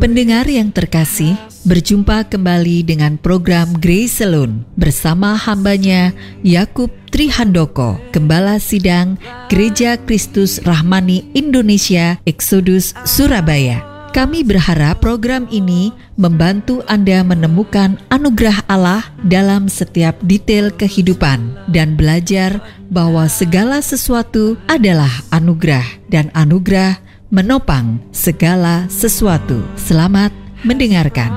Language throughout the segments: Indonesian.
Pendengar yang terkasih, berjumpa kembali dengan program Grace Alone bersama hambanya Yakub Trihandoko, Gembala Sidang Gereja Kristus Rahmani Indonesia Exodus Surabaya. Kami berharap program ini membantu Anda menemukan anugerah Allah dalam setiap detail kehidupan dan belajar bahwa segala sesuatu adalah anugerah dan anugerah menopang segala sesuatu. Selamat mendengarkan.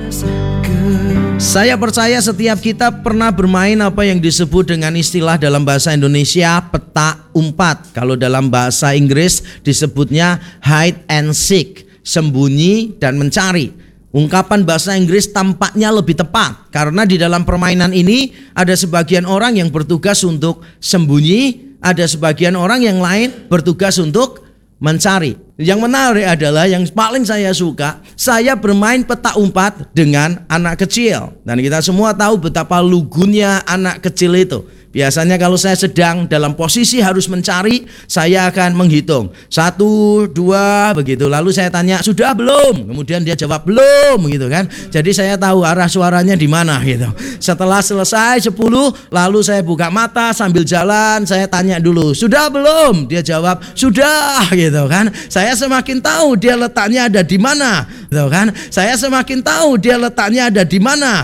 Saya percaya setiap kita pernah bermain apa yang disebut dengan istilah dalam bahasa Indonesia peta umpat. Kalau dalam bahasa Inggris disebutnya hide and seek, sembunyi dan mencari. Ungkapan bahasa Inggris tampaknya lebih tepat karena di dalam permainan ini ada sebagian orang yang bertugas untuk sembunyi, ada sebagian orang yang lain bertugas untuk mencari. Yang menarik adalah yang paling saya suka, saya bermain peta umpat dengan anak kecil. Dan kita semua tahu betapa lugunya anak kecil itu. Biasanya kalau saya sedang dalam posisi harus mencari, saya akan menghitung 1, 2 begitu. Lalu saya tanya, sudah belum? Kemudian dia jawab belum gitu kan. Jadi saya tahu arah suaranya di mana gitu. Setelah selesai 10, lalu saya buka mata sambil jalan, saya tanya dulu, sudah belum? Dia jawab sudah gitu kan. Saya semakin tahu dia letaknya ada di mana gitu kan. Saya semakin tahu dia letaknya ada di mana.